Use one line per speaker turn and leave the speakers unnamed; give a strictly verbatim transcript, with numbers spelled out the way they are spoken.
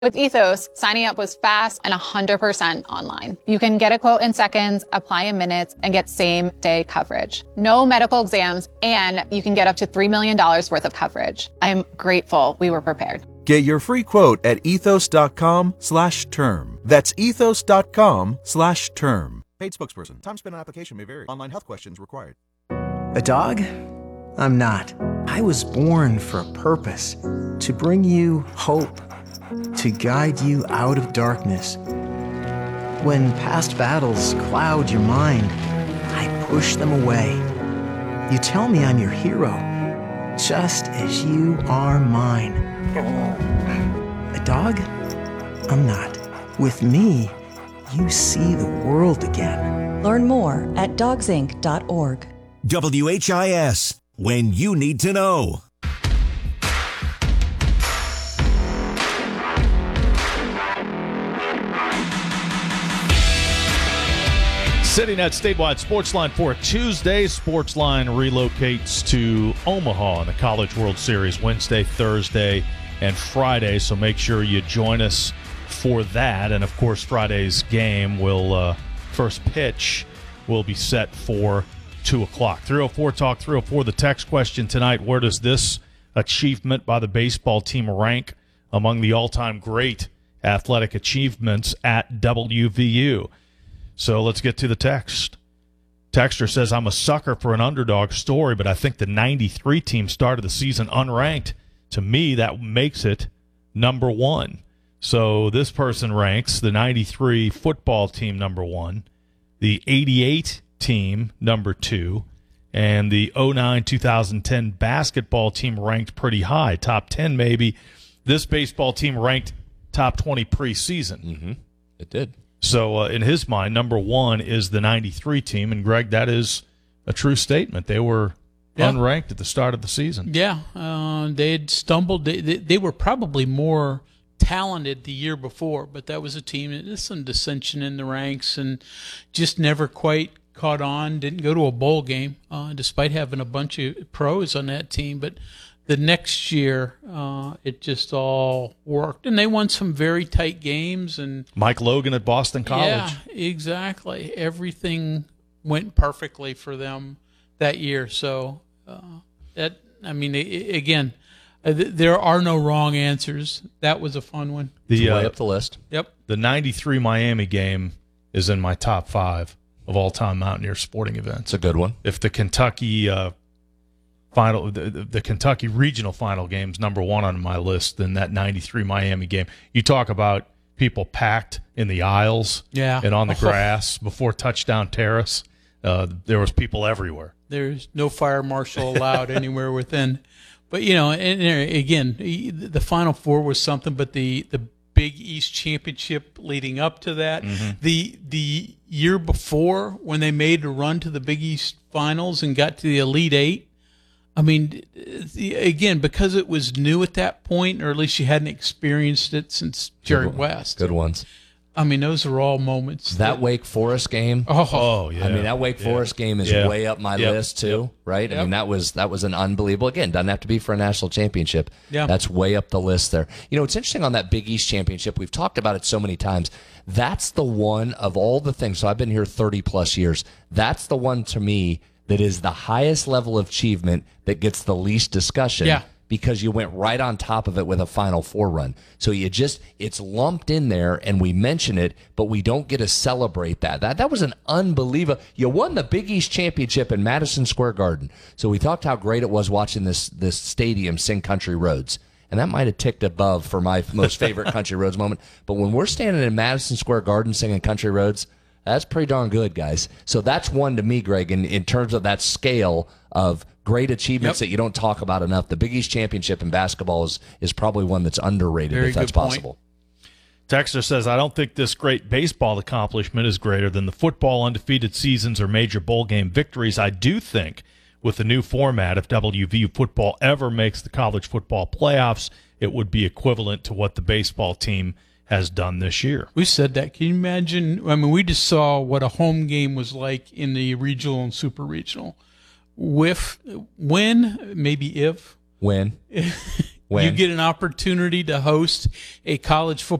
With Ethos, signing up was fast and one hundred percent online. You can get a quote in seconds, apply in minutes, and get same-day coverage. No medical exams, and you can get up to three million dollars worth of coverage. I'm grateful we were prepared.
Get your free quote at ethos.com slash term. That's ethos.com slash term. Paid spokesperson. Time spent on application may vary. Online health questions required.
A dog? I'm not. I was born for a purpose. To bring you hope. To guide you out of darkness. When past battles cloud your mind, I push them away. You tell me I'm your hero, just as you are mine. A dog? I'm not. With me, you see the world again.
Learn more at dogs inc dot org.
W H I S, when you need to know.
Sitting at Statewide Sportsline for a Tuesday. Sportsline relocates to Omaha in the College World Series Wednesday, Thursday, and Friday. So make sure you join us for that. And, of course, Friday's game will uh, first pitch will be set for two o'clock. three oh four Talk, three oh four. The text question tonight, where does this achievement by the baseball team rank among the all-time great athletic achievements at W V U? So let's get to the text. Texter says, I'm a sucker for an underdog story, but I think the ninety-three team started the season unranked. To me, that makes it number one. So this person ranks the ninety-three football team number one, the eighty-eight team number two, and the oh nine two thousand ten basketball team ranked pretty high, top ten maybe. This baseball team ranked top twenty preseason.
Mm-hmm. It did.
So uh, in his mind, number one is the ninety-three team, and Greg, that is a true statement. They were yeah. unranked at the start of the season.
Yeah, uh, they had stumbled. They, they, they were probably more talented the year before, but that was a team that there's some dissension in the ranks and just never quite caught on. Didn't go to a bowl game, uh, despite having a bunch of pros on that team, but the next year, uh, it just all worked. And they won some very tight games. And
Mike Logan at Boston College.
Yeah, exactly. Everything went perfectly for them that year. So, uh, that I mean, it, again, uh, th- there are no wrong answers. That was a fun one.
The, uh, way up the list.
Yep.
The ninety-three Miami game is in my top five of all-time Mountaineer sporting events.
It's a good one.
If the Kentucky uh, final, the, the Kentucky regional final game's number one on my list, then that ninety-three Miami game. You talk about people packed in the aisles
yeah.
and on the grass before touchdown terrace. Uh, there was people everywhere.
There's no fire marshal allowed anywhere within. But, you know, and, and again, the Final Four was something, but the, the Big East Championship leading up to that,
mm-hmm.
the the year before when they made a run to the Big East Finals and got to the Elite Eight, I mean, again, because it was new at that point, or at least you hadn't experienced it since Jerry
Good
West.
Good ones.
I mean, those are all moments.
That,
that
Wake Forest game.
Oh,
oh yeah.
I mean, that Wake
yeah.
Forest game is
yeah.
way up my
yep.
list too,
yep.
right?
Yep.
I mean, that was that was an unbelievable. Again, doesn't have to be for a national championship.
Yeah.
That's way up the list there. You know, it's interesting on that Big East Championship. We've talked about it so many times. That's the one of all the things. So I've been here thirty plus years. That's the one to me that is the highest level of achievement that gets the least discussion.
Yeah.
Because you went right on top of it with a Final Four run. So you just, it's lumped in there, and we mention it, but we don't get to celebrate that. That that was an unbelievable, you won the Big East Championship in Madison Square Garden. So we talked how great it was watching this this stadium sing Country Roads. And that might have ticked above for my most favorite Country Roads moment. But when we're standing in Madison Square Garden singing Country Roads, that's pretty darn good, guys. So that's one to me, Greg, in, in terms of that scale of great achievements
Yep.
that you don't talk about enough. The Big East Championship in basketball is, is probably one that's underrated,
Very
if that's
good point.
possible.
Texter says, I don't think this great baseball accomplishment is greater than the football undefeated seasons or major bowl game victories. I do think with the new format, if W V U football ever makes the college football playoffs, it would be equivalent to what the baseball team has done this year.
We said that. Can you imagine? I mean, we just saw what a home game was like in the regional and super regional. With when, maybe if
When? When?
You get an opportunity to host a college football